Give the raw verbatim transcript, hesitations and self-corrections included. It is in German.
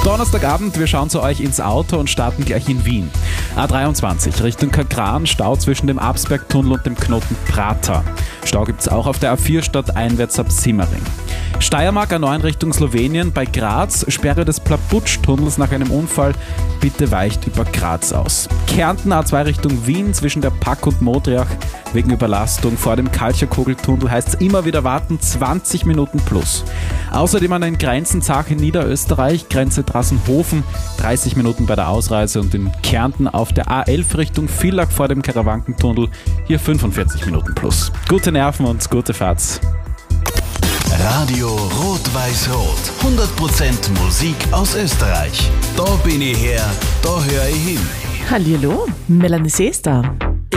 Donnerstagabend, wir schauen zu euch ins Auto und starten gleich in Wien. A dreiundzwanzig Richtung Kagran, Stau zwischen dem Absbergtunnel und dem Knoten Prater. Stau gibt es auch auf der A vier stadteinwärts ab Simmering. Steiermark A neun Richtung Slowenien, bei Graz, Sperre des Plabutsch-Tunnels nach einem Unfall, bitte weicht über Graz aus. Kärnten A zwei Richtung Wien, zwischen der Pack und Modriach, wegen Überlastung vor dem Kalcherkogeltunnel heißt es immer wieder warten, zwanzig Minuten plus. Außerdem an den Grenzen Zach in Niederösterreich, Grenze Drassenhofen, dreißig Minuten bei der Ausreise und in Kärnten auf der A elf Richtung Villach vor dem Karawankentunnel, hier fünfundvierzig Minuten plus. Gute Nerven und gute Fahrt. Radio Rot-Weiß-Rot. hundert Prozent Musik aus Österreich. Da bin ich her, da höre ich hin. Hallihallo, Melanie Seester.